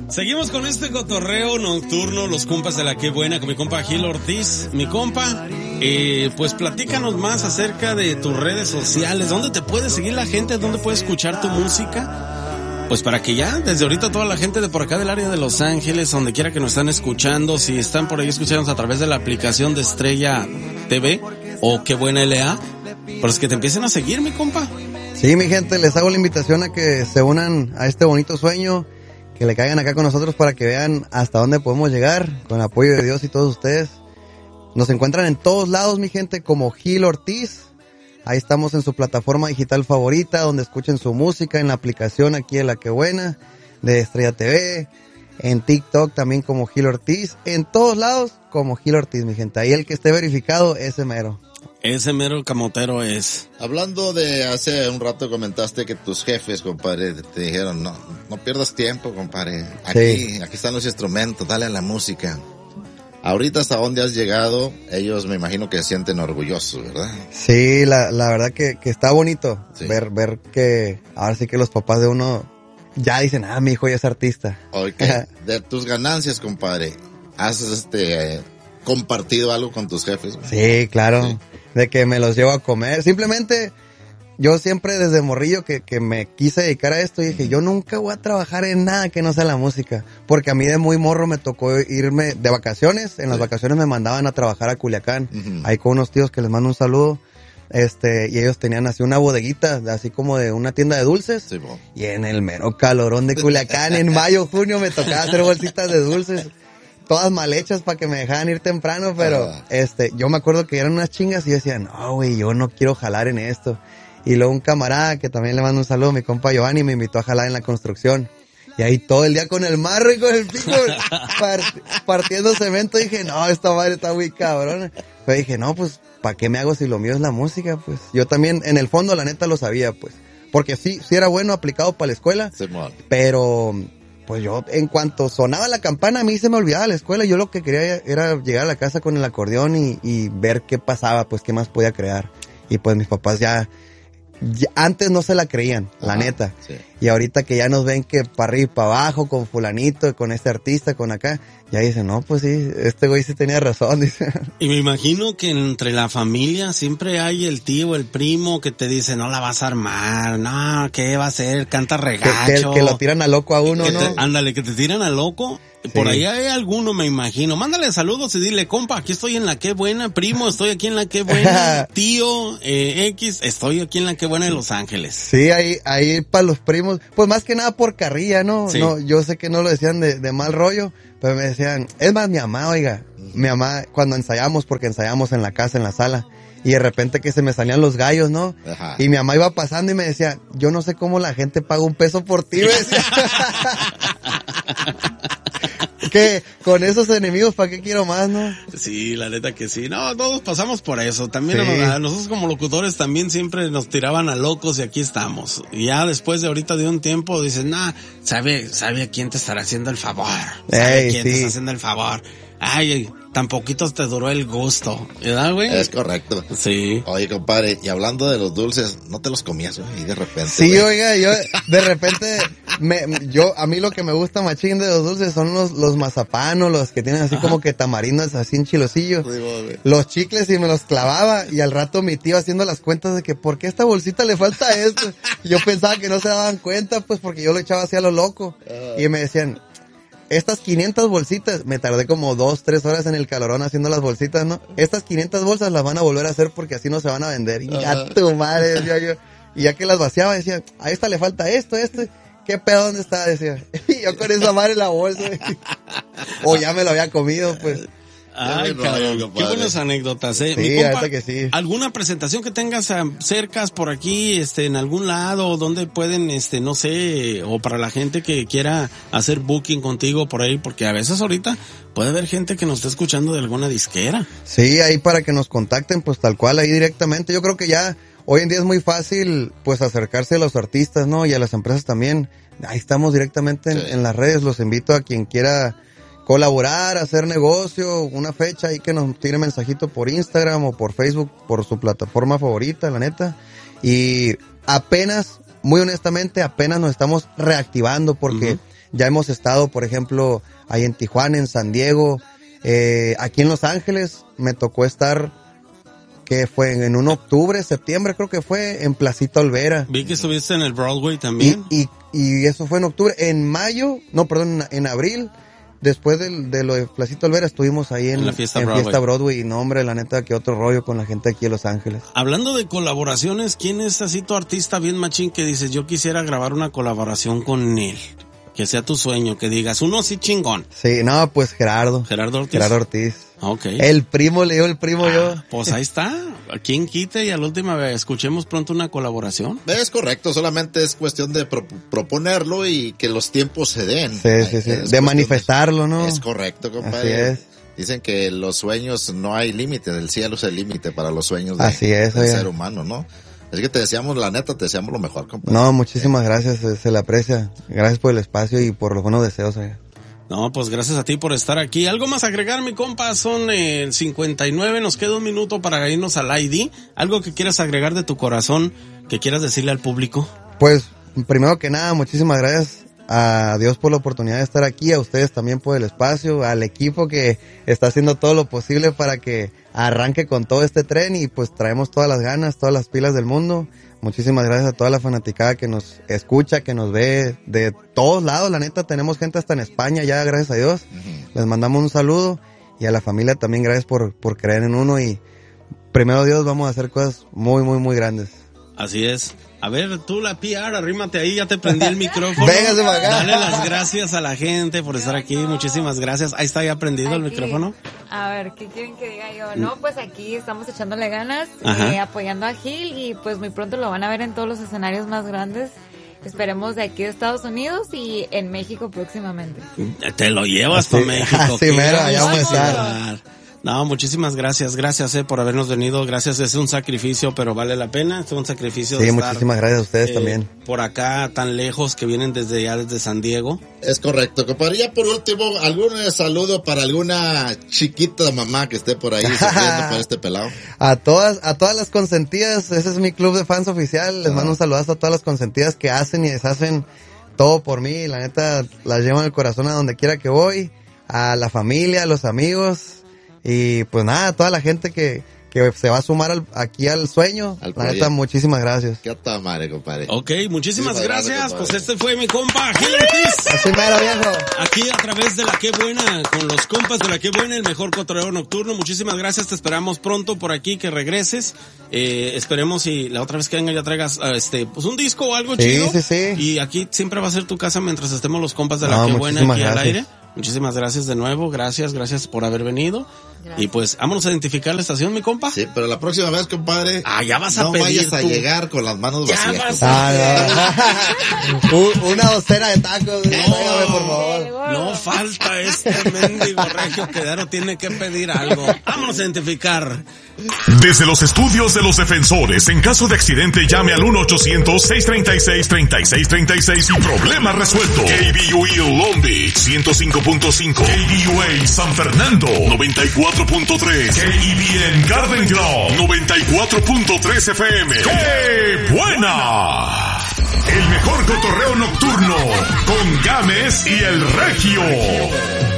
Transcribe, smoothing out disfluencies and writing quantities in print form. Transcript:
Seguimos con este cotorreo nocturno, los compas de la Qué Buena, con mi compa Gil Ortiz. Mi compa, pues platícanos más acerca de tus redes sociales. ¿Dónde te puede seguir la gente? ¿Dónde puede escuchar tu música? Pues para que ya, desde ahorita toda la gente de por acá del área de Los Ángeles, donde quiera que nos están escuchando, si están por ahí escuchándonos a través de la aplicación de Estrella TV o Qué Buena LA, pues que te empiecen a seguir, mi compa. Sí, mi gente, les hago la invitación a que se unan a este bonito sueño, que le caigan acá con nosotros para que vean hasta dónde podemos llegar, con el apoyo de Dios y todos ustedes. Nos encuentran en todos lados, mi gente, como Gil Ortiz. Ahí estamos en su plataforma digital favorita, donde escuchen su música, en la aplicación aquí de La Qué Buena, de Estrella TV, en TikTok también como Gil Ortiz, en todos lados como Gil Ortiz, mi gente. Ahí el que esté verificado, ese mero. Ese mero camotero es. Hablando de hace un rato comentaste que tus jefes, compadre, te dijeron, no pierdas tiempo, compadre. Aquí están los instrumentos, dale a la música. Ahorita hasta dónde has llegado, ellos me imagino que se sienten orgullosos, ¿verdad? Sí, la verdad que está bonito ver que ahora sí que los papás de uno ya dicen, mi hijo ya es artista. Okay. De tus ganancias, compadre, ¿has compartido algo con tus jefes? Sí, claro. Sí. De que me los llevo a comer. Simplemente, yo siempre desde morrillo que me quise dedicar a esto y dije, yo nunca voy a trabajar en nada que no sea la música. Porque a mí de muy morro me tocó irme de vacaciones. En las vacaciones me mandaban a trabajar a Culiacán. Ahí con unos tíos que les mando un saludo. Y ellos tenían así una bodeguita, así como de una tienda de dulces. Sí, y en el mero calorón de Culiacán, en mayo, junio, me tocaba hacer bolsitas de dulces. Todas mal hechas para que me dejaran ir temprano, pero yo me acuerdo que eran unas chingas y yo decía, no, güey, yo no quiero jalar en esto. Y luego un camarada que también le mando un saludo, mi compa Giovanni, me invitó a jalar en la construcción. Y ahí todo el día con el marro y con el pico partiendo cemento, dije, no, esta madre está muy cabrona. Pero dije, no, pues, ¿para qué me hago si lo mío es la música? Pues yo también, en el fondo, la neta lo sabía, pues. Porque sí era bueno aplicado para la escuela, sí, pero pues yo, en cuanto sonaba la campana, a mí se me olvidaba la escuela. Yo lo que quería era llegar a la casa con el acordeón y ver qué pasaba, pues qué más podía crear. Y pues mis papás ya antes no se la creían, la neta. Sí. Y ahorita que ya nos ven que para arriba y para abajo, con fulanito, con este artista, con acá, ya dicen, no, pues sí, este güey sí tenía razón, dice. Y me imagino que entre la familia siempre hay el tío, el primo que te dice, no la vas a armar, no, ¿qué va a hacer? Canta regacho. Que lo tiran a loco a uno, ¿no? Ándale, que te tiran a loco. Sí. Por ahí hay alguno, me imagino. Mándale saludos y dile, compa, aquí estoy en La Qué Buena, primo, estoy aquí en La Qué Buena, tío, X, estoy aquí en La Qué Buena de Los Ángeles. Sí, ahí para los primos, pues más que nada por carrilla, ¿no? Sí. No, yo sé que no lo decían de mal rollo, pero me decían, es más, mi mamá, cuando ensayamos, porque ensayamos en la casa, en la sala, y de repente que se me salían los gallos, ¿no? Ajá. Y mi mamá iba pasando y me decía, yo no sé cómo la gente paga $1 por ti, me decía. Que con esos enemigos, ¿para qué quiero más, no? Sí, la neta que sí. No, todos pasamos por eso. También sí. Nosotros como locutores también siempre nos tiraban a locos y aquí estamos. Y ya después de ahorita de un tiempo dicen, sabe a quién te estará haciendo el favor. Sabe quién te está haciendo el favor. Ay, tan poquito te duró el gusto, ¿verdad, güey? Es correcto. Sí. Oye, compadre, y hablando de los dulces, ¿no te los comías, güey? Y de repente. Sí, güey. Oiga, yo, de repente, a mí lo que me gusta machín de los dulces son los mazapanos, los que tienen así como que tamarindos así en chilosillo. Sí, los chicles y me los clavaba, y al rato mi tío haciendo las cuentas de que, ¿por qué a esta bolsita le falta esto? Y yo pensaba que no se daban cuenta, pues, porque yo lo echaba así a lo loco. Y me decían, estas 500 bolsitas, me tardé como 2-3 horas en el calorón haciendo las bolsitas, ¿no? Estas 500 bolsas las van a volver a hacer porque así no se van a vender. Y a tu madre, decía yo. Y ya que las vaciaba, decía, a esta le falta esto. ¿Qué pedo dónde está? Decía. Y yo con esa madre en la bolsa. O ya me lo había comido, pues. Ay, cabrón, qué buenas anécdotas, Sí, mi compa, que sí. ¿Alguna presentación que tengas cercas por aquí, en algún lado, donde pueden, no sé, o para la gente que quiera hacer booking contigo por ahí? Porque a veces ahorita puede haber gente que nos está escuchando de alguna disquera. Sí, ahí para que nos contacten, pues tal cual, ahí directamente. Yo creo que ya hoy en día es muy fácil, pues, acercarse a los artistas, ¿no? Y a las empresas también. Ahí estamos directamente en las redes. Los invito a quien quiera colaborar, hacer negocio, una fecha ahí que nos tire mensajito por Instagram o por Facebook, por su plataforma favorita, la neta. Y apenas, muy honestamente, apenas nos estamos reactivando porque Ya hemos estado, por ejemplo, ahí en Tijuana, en San Diego, aquí en Los Ángeles me tocó estar, que fue en un octubre, septiembre creo que fue, en Placita Olvera. Vi que estuviste en el Broadway también. Y eso fue en octubre. En mayo, no, perdón, en abril, después de lo de Placita Olvera, estuvimos ahí en la Fiesta Broadway. Y no, hombre, la neta, que otro rollo con la gente aquí en Los Ángeles. Hablando de colaboraciones, ¿quién es así tu artista bien machín que dices, yo quisiera grabar una colaboración con él? Que sea tu sueño, que digas, uno sí chingón. Sí, no, pues Gerardo Ortiz. Okay. El primo, le digo el primo yo. Pues ahí está. ¿A quién quite? Y a la última escuchemos pronto una colaboración. Es correcto, solamente es cuestión de proponerlo y que los tiempos se den. Sí. De manifestarlo, ¿no? Es correcto, compadre. Así es. Dicen que los sueños no hay límite, del cielo es el límite para los sueños del ser humano, ¿no? Así que te deseamos, la neta, te deseamos lo mejor, compadre. No, muchísimas gracias, se le aprecia. Gracias por el espacio y por los buenos deseos. No, pues gracias a ti por estar aquí. ¿Algo más agregar, mi compa? Son el 59, nos queda un minuto para irnos al ID. ¿Algo que quieras agregar de tu corazón, que quieras decirle al público? Pues, primero que nada, muchísimas gracias a Dios por la oportunidad de estar aquí, a ustedes también por el espacio, al equipo que está haciendo todo lo posible para que arranque con todo este tren y pues traemos todas las ganas, todas las pilas del mundo. Muchísimas gracias a toda la fanaticada que nos escucha, que nos ve de todos lados. La neta, tenemos gente hasta en España ya, gracias a Dios. Les mandamos un saludo y a la familia también gracias por creer en uno y primero Dios vamos a hacer cosas muy, muy, muy grandes. Así es. A ver, tú la PR, arrímate ahí, ya te prendí el micrófono. Véngase para acá. Dale las gracias a la gente por estar aquí, muchísimas gracias. Ahí está ya prendido el micrófono. A ver, ¿qué quieren que diga yo? No, pues aquí estamos echándole ganas, apoyando a Gil y pues muy pronto lo van a ver en todos los escenarios más grandes. Esperemos de aquí deEstados Unidos y en México próximamente. Te lo llevas para México. Sí, mero, allá vamos a estar. No, muchísimas gracias por habernos venido, gracias, es un sacrificio, pero vale la pena, es un sacrificio de estar, muchísimas gracias a ustedes también. Por acá tan lejos que vienen desde San Diego. Es correcto, compadre. Ya por último, ¿algún saludo para alguna chiquita mamá que esté por ahí sufriendo por este pelado? A todas las consentidas, ese es mi club de fans oficial, les mando un saludazo a todas las consentidas que hacen y deshacen todo por mí, la neta, las llevo en el corazón a donde quiera que voy, a la familia, a los amigos. Y pues nada, toda la gente que se va a sumar aquí al sueño, la neta, muchísimas gracias. Qué ta madre, compadre. Ok, muchísimas gracias, pues este fue mi compa Gil Ortiz. Así mero, viejo. Aquí a través de La Qué Buena, con los compas de La Qué Buena, el mejor cotorreo nocturno. Muchísimas gracias, te esperamos pronto por aquí, que regreses. Esperemos y la otra vez que venga ya traigas pues un disco o algo chido. Sí. Y aquí siempre va a ser tu casa mientras estemos los compas de La Qué Buena aquí al aire. Muchísimas gracias de nuevo, gracias por haber venido. Gracias. Y pues, vámonos a identificar la estación, mi compa. Sí, pero la próxima vez, compadre. Ya vas a pedir. No vayas a llegar con las manos vacías. Una docena de tacos. No, por favor. No falta este mendigo regio que Daro tiene que pedir algo. Vámonos a identificar. Desde los estudios de los defensores, en caso de accidente, llame al 1-800-636-3636 y problema resuelto. KBUE Long Beach 105.5, KBUA San Fernando 94.3, KEBN Garden Grove 94.3 FM. ¡Qué buena! El mejor cotorreo nocturno con Gámez y el Regio.